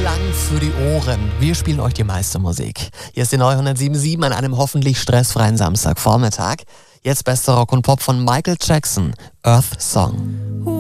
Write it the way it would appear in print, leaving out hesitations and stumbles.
Klang für die Ohren. Wir spielen euch die meiste Musik. Hier ist die neue 107.7 an einem hoffentlich stressfreien Samstagvormittag. Jetzt beste Rock und Pop von Michael Jackson, Earth Song.